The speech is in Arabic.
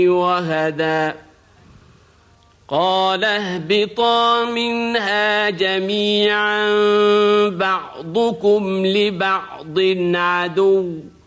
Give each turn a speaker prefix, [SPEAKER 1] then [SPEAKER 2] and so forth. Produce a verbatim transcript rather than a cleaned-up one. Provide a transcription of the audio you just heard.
[SPEAKER 1] وهدى قال اهبطا منها جميعا بعضكم لبعض عدو